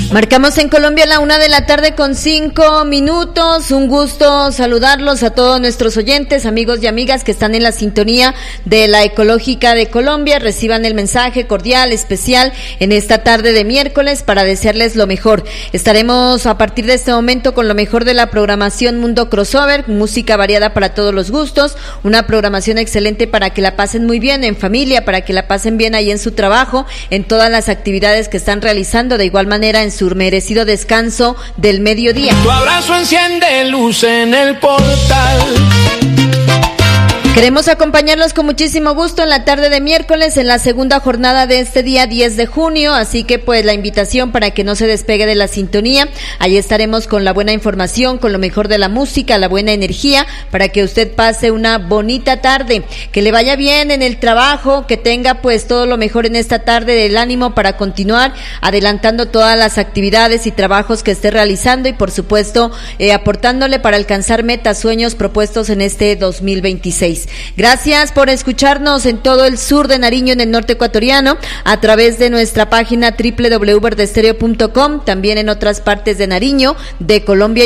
Marcamos en Colombia la 1:05 p.m. Un gusto saludarlos a todos nuestros oyentes, amigos y amigas que están en la sintonía de la Ecológica de Colombia. Reciban el mensaje cordial, especial en esta tarde de miércoles para desearles lo mejor. Estaremos a partir de este momento con lo mejor de la programación Mundo Crossover, música variada para todos los gustos, una programación excelente para que la pasen muy bien en familia, para que la pasen bien ahí en su trabajo, en todas las actividades que están realizando, de igual manera en su merecido descanso del mediodía. Tu abrazo enciende luz en el portal. Queremos acompañarlos con muchísimo gusto en la tarde de miércoles, en la segunda jornada de este día 10 de junio, así que pues la invitación para que no se despegue de la sintonía. Ahí estaremos con la buena información, con lo mejor de la música, la buena energía, para que usted pase una bonita tarde, que le vaya bien en el trabajo, que tenga pues todo lo mejor en esta tarde, del ánimo para continuar adelantando todas las actividades y trabajos que esté realizando y por supuesto aportándole para alcanzar metas, sueños propuestos en este 2026. Gracias por escucharnos en todo el sur de Nariño, en el norte ecuatoriano, a través de nuestra página www.verdestereo.com, también en otras partes de Nariño, de Colombia